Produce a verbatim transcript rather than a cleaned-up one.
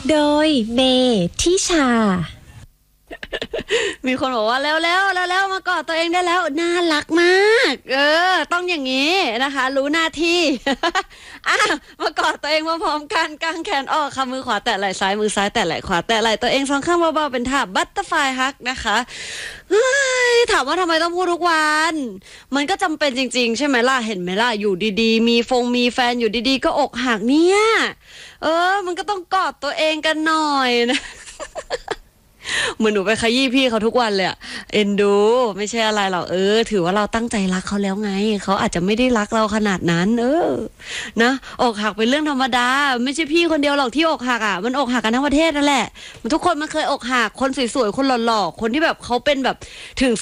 โดยเบทิชามีคนบอกว่าแล้วแล้วแล้วแล้วมากอดตัวเองได้แล้วน่ารักมากเออต้องอย่างนี้นะคะรู้หน้าที่ อ่ะมากอดตัวเองมาพร้อมกันกางแขนออกค่ะมือขวาแตะไหล่ซ้ายมือซ้ายแตะไหล่ขวาแตะไหล่ตัวเองสองข้างเบาๆเป็นท่าบัตเตอร์ฟลายฮักนะคะเฮ้ยถามว่าทำไมต้องพูดทุกวันมันก็จำเป็นจริงๆใช่ไหมล่ะเห็นไหมล่ะอยู่ดีๆมีฟงมีแฟนอยู่ดีๆก็อกหักเนี่ยเออมันก็ต้องกอดตัวเองกันหน่อยนะ เหมือนหนูไปขยี้พี่เขาทุกวันเลยอะเอ็นดูไม่ใช่อะไรหรอกเออถือว่าเราตั้งใจรักเขาแล้วไงเขาอาจจะไม่ได้รักเราขนาดนั้นเออนะอกหักเป็นเรื่องธรรมดาไม่ใช่พี่คนเดียวหรอกที่อกหักอ่ะมันอกหักกันทั้งประเทศนั่นแหละมันทุกคนมันเคยอกหักคนสวยๆคนหล่อๆคนที่แบบเขาเป็นแบบถึง